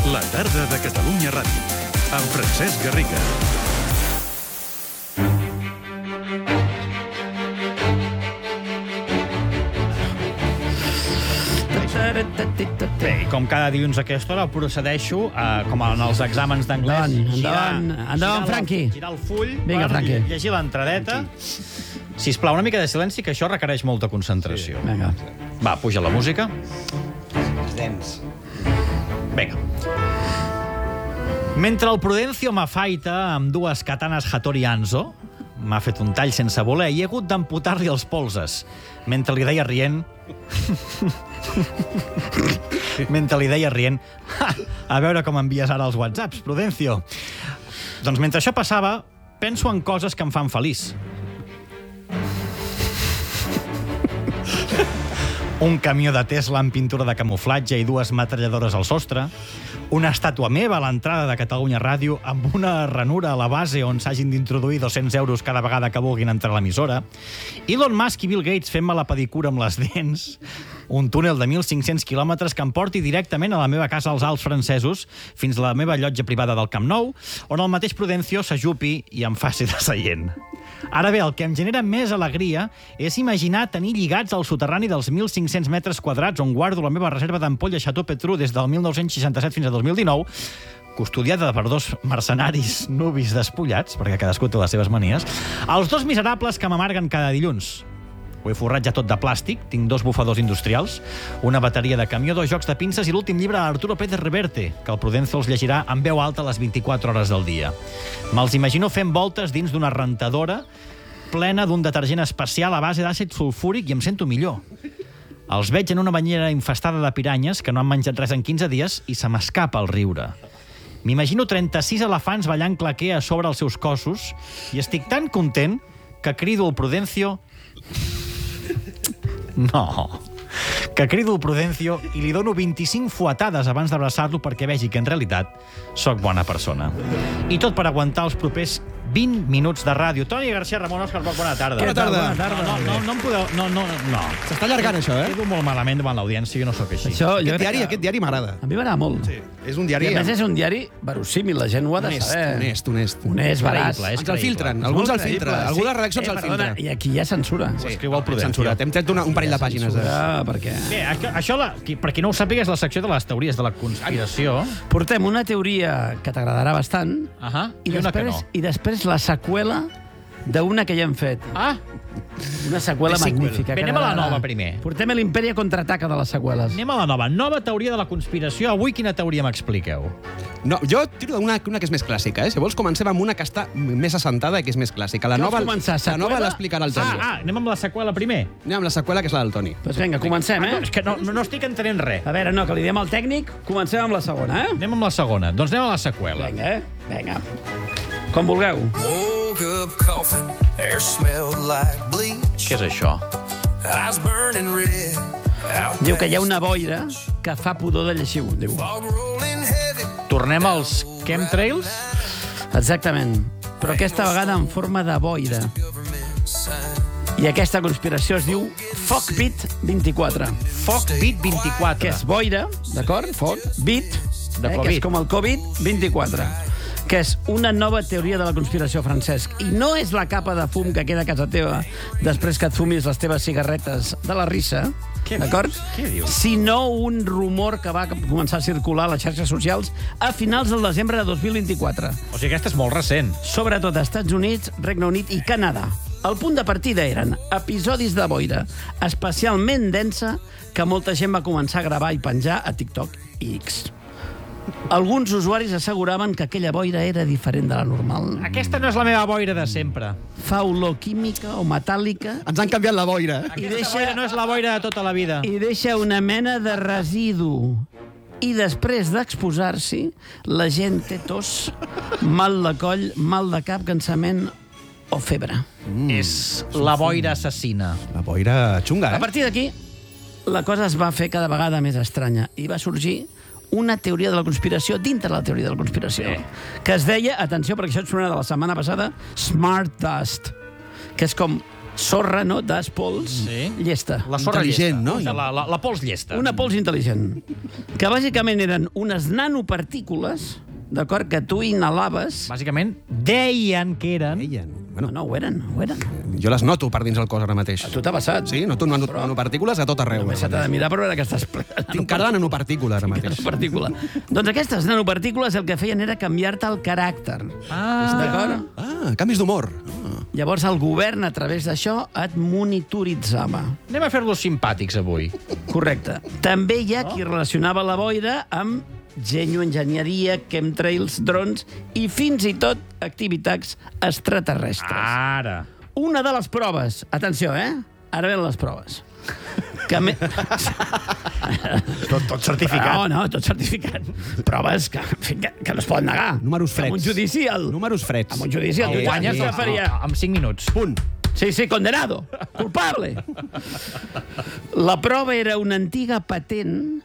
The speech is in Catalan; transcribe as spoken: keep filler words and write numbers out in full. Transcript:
La tarda de Catalunya Ràdio, amb Francesc Garriga. Bé, i com cada dilluns a aquesta hora procedeixo, eh, com en els exàmens d'anglès, Endavant, endavant, endavant, Franqui. Girar el full, Vinga, Franqui. llegir l'entradeta. Sisplau, una mica de silenci, que això requereix molta concentració. Sí. Vinga. Va, puja la música. Els dents. Vinga. Mentre el Prudencio m'afaita amb dues katanes Hattori Hanzo, m'ha fet un tall sense voler i he hagut d'amputar-li els polses. Mentre li deia rient... mentre li deia rient... A veure com envies ara els whatsapps, Prudencio. Doncs mentre això passava, penso en coses que em fan feliç. Un camió de Tesla amb pintura de camuflatge i dues metralladores al sostre, una estàtua meva a l'entrada de Catalunya Ràdio amb una ranura a la base on s'hagin d'introduir dos-cents euros cada vegada que vulguin entrar a l'emissora, Elon Musk i Bill Gates fent-me la pedicura amb les dents, un túnel de mil cinc-cents quilòmetres que em porti directament a la meva casa als Alps francesos fins a la meva llotja privada del Camp Nou, on el mateix Prudencio s'ajupi i em faci de seient. Ara bé, el que em genera més alegria és imaginar tenir lligats al soterrani dels mil cinc-cents metres quadrats on guardo la meva reserva d'ampolla Chateau Petrus des del mil nou-cents seixanta-set fins a dos mil dinou, custodiada per dos mercenaris nubis despullats, perquè cadascú té les seves manies, els dos miserables que m'amarguen cada dilluns. Ho he forrat ja tot de plàstic, tinc dos bufadors industrials, una bateria de camió, dos jocs de pinces i l'últim llibre d'Arturo Pérez Reverte, que el Prudencio els llegirà en veu alta les vint-i-quatre hores del dia. Me'ls imagino fent voltes dins d'una rentadora plena d'un detergent especial a base d'àcid sulfúric i em sento millor. Els veig en una banyera infestada de piranyes que no han menjat res en quinze dies i se m'escapa el riure. M'imagino trenta-sis elefants ballant claquer a sobre els seus cossos i estic tan content que crido el Prudencio... No, que crido el Prudencio i li dono vint-i-cinc fuetades abans d'abraçar-lo perquè vegi que en realitat sóc bona persona. I tot per aguantar els propers vint minuts de ràdio. Toni García Ramon, Òscar Boc, bona tarda. Bona tarda. Bona tarda. No, no, no em podeu... No, no, no. S'està allargant, això, eh? Quedo molt malament davant l'audiència, jo no sóc així. Això, jo Aquest crec diari, que... aquest diari m'agrada. A mi m'agrada molt. Sí, és un I diari... a més és un diari verossímil, la gent ho ha de honest, saber. honest, honest. Honest, veraç. Creïble, és Ens el filtren, És alguns molt el filtren. creïble, Algunes sí. redaccions Eh, el perdona, filtren. I aquí hi ha censura. Sí. Escriu el Prudencio. Censurat. Hem tret una, un parell de pàgines. Censura, Eh? perquè... Bé, això, la, qui- per qui no ho sàpiga, és la secció de les teories de la conspiració. Portem una teoria que t'agradarà bastant Ahà, i, i una que després, no. i després la seqüela d'una que ja hem fet. Ah, Una seqüela The sequel. magnífica. Bé, que anem a la agradarà. nova primer. Portem l'Imperia contraataca de les seqüeles. anem a la nova. Nova teoria de la conspiració. Avui quina teoria m'expliqueu? No, jo tiro una, una que és més clàssica, eh? Si vols, comencem amb una que està més assentada i que és més clàssica. La Vols nova, començar, la nova seqüela? l'explicarà el Toni. Ah, ah, anem amb la seqüela primer. Anem amb la seqüela, que és la del Toni. Doncs vinga, comencem, Ah, eh? no, és que no, no, no estic entenent res. A veure, no, que li diem al tècnic. Comencem amb la segona, eh? Anem amb la segona. Doncs anem a la seqüela. Vinga, eh? Vinga. Com vulgueu. Woke up coughing, air smelled like bleach. Què és això? Eyes burning red. Out Diu que hi ha una boira que fa pudor de lleixiu. Diu. fog rolling heavy. Tornem als chemtrails? Exactament. Però aquesta vegada en forma de boira. Government sign. I aquesta conspiració es diu Fogbit vint-i-quatre. Fogbit Que vint-i-quatre. és boira, d'acord? Foc, bit, De eh, Covid. que és com el Covid vint-i-quatre. Que és una nova teoria de la conspiració, Francesc. I no és la capa de fum que queda a casa teva després que et fumis les teves cigarretes de la rissa, Què d'acord? dius? Què dius? Sinó un rumor que va començar a circular a les xarxes socials a finals del desembre de dos mil vint-i-quatre. O sigui, aquesta és molt recent. Sobretot a Estats Units, Regne Unit i Canadà. El punt de partida eren episodis de boira especialment densa que molta gent va començar a gravar i penjar a TikTok i X. Alguns usuaris asseguraven que aquella boira era diferent de la normal. Aquesta no és la meva boira de sempre. Fa olor química o metàl·lica Ens han canviat la boira. i Aquesta deixa, boira no és la boira de tota la vida. i deixa una mena de residu. I després d'exposar-s'hi, la gent té tos, mal de coll, mal de cap, cansament o febre. Mm. És la boira assassina. La boira xunga, A eh? partir d'aquí, la cosa es va fer cada vegada més estranya i va sorgir una teoria de la conspiració dintre la teoria de la conspiració, Eh. que es deia, atenció, perquè això et sonarà de la setmana passada, Smart Dust, que és com sorra, no?, d'espols, Sí. llesta. La sorra Intel·ligent, llesta. no? La, la, la pols llesta. Una pols intel·ligent. Que bàsicament eren unes nanopartícules, d'acord, que tu inhalaves... Bàsicament, deien que eren... Deien. No, Bueno, no, ho eren, ho eren. jo les noto per dins el cos ara mateix. A tu t'ha passat. Sí, noto nano- nanopartícules a tot arreu. Només se t'ha de mirar per veure que estàs ple de Tinc cara de nanopartícula ara mateix. nanopartícula. Doncs aquestes nanopartícules el que feien era canviar-te el caràcter. Ah, D'acord? Ah, canvis d'humor. Ah. Llavors el govern, a través d'això, et monitoritzava. anem a fer-los simpàtics avui. Correcte. També hi ha qui relacionava la boira amb genioenginyeria, chemtrails, drons i fins i tot activitats extraterrestres. Ara. Una de les proves, atenció, eh? Ara venen les proves. Que me... Tot, tot certificat. No, no, tot certificat. Proves que, en fi, que, que no es poden negar. Números freds. Amb un judici... El... Números freds. Amb un judici... El El guanyes jutge en, faria... en cinc minuts. Punt. Sí, sí, condenado. Culpable. La prova era una antiga patent